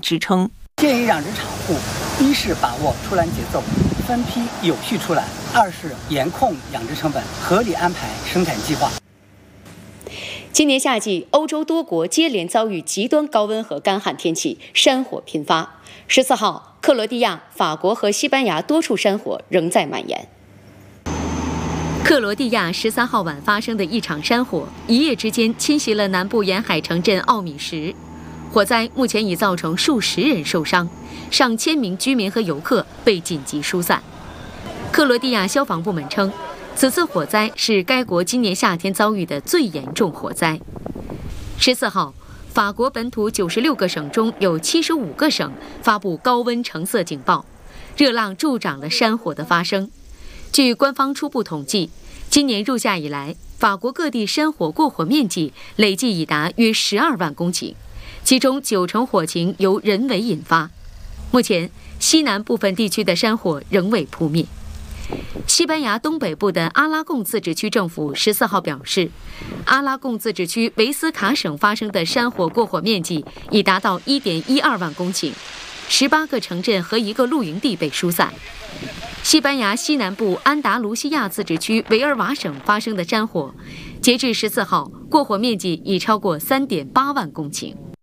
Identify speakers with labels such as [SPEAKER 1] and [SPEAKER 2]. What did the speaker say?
[SPEAKER 1] 支撑。
[SPEAKER 2] 建议养殖场户一是把握出栏节奏，分批有序出栏；二是严控养殖成本，合理安排生产计划。
[SPEAKER 3] 今年夏季，欧洲多国接连遭遇极端高温和干旱天气，山火频发。14号，克罗地亚、法国和西班牙多处山火仍在蔓延。克罗地亚13号晚发生的一场山火，一夜之间侵袭了南部沿海城镇奥米什。火灾目前已造成数十人受伤，上千名居民和游客被紧急疏散。克罗地亚消防部门称，此次火灾是该国今年夏天遭遇的最严重火灾。14号，法国本土96个省中有75个省发布高温橙色警报，热浪助长了山火的发生。据官方初步统计，今年入夏以来，法国各地山火过火面积累计已达约12万公顷，其中90%火情由人为引发。目前，西南部分地区的山火仍未扑灭。西班牙东北部的阿拉贡自治区政府14号表示，阿拉贡自治区维斯卡省发生的山火过火面积已达到1.12万公顷，18个城镇和1个露营地被疏散。西班牙西南部安达卢西亚自治区维尔瓦省发生的山火，截至14号，过火面积已超过3.8万公顷。